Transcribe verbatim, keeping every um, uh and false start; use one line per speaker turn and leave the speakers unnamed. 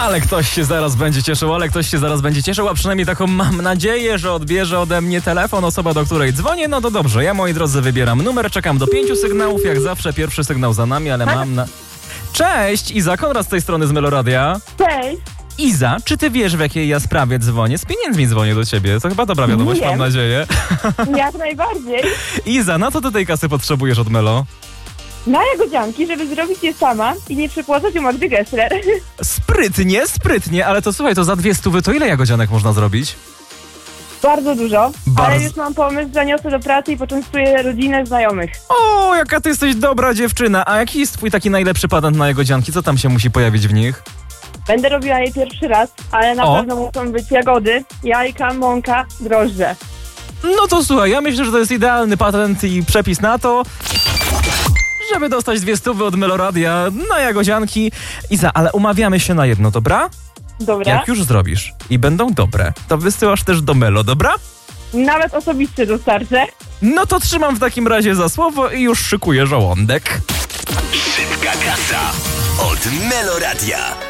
Ale ktoś się zaraz będzie cieszył, ale ktoś się zaraz będzie cieszył, a przynajmniej taką mam nadzieję, że odbierze ode mnie telefon osoba, do której dzwonię. No to dobrze, ja moi drodzy wybieram numer, czekam do pięciu sygnałów, jak zawsze pierwszy sygnał za nami, ale mam na... Cześć, Iza, Konrad z tej strony z Meloradia.
Cześć.
Iza, czy ty wiesz, w jakiej ja sprawie dzwonię? Z pieniędzmi dzwonię do ciebie, to chyba dobra wiadomość,
Wiem.
mam nadzieję.
Jak najbardziej.
Iza, na co ty tej kasy potrzebujesz od Melo?
Na jagodzianki, żeby zrobić je sama i nie przepłacać u Magdy Gessler.
Sprytnie, sprytnie, ale to słuchaj, to za dwie stówy to ile jagodzianek można zrobić?
Bardzo dużo,
Bardzo.
ale już mam pomysł, zaniosę do pracy i poczęstuję rodzinę, znajomych.
O, jaka ty jesteś dobra dziewczyna, a jaki jest twój taki najlepszy patent na jagodzianki? Co tam się musi pojawić w nich?
Będę robiła je pierwszy raz, ale na
O.
pewno muszą być jagody, jajka, mąka, drożdże.
No to słuchaj, ja myślę, że to jest idealny patent i przepis na to, żeby dostać dwie stówy od Meloradia na jagodzianki. Iza, ale umawiamy się na jedno, dobra?
Dobra?
Jak już zrobisz i będą dobre, to wysyłasz też do Melo, dobra?
Nawet osobiście dostarczę.
No to trzymam w takim razie za słowo i już szykuję żołądek.
Szybka kasa od Meloradia.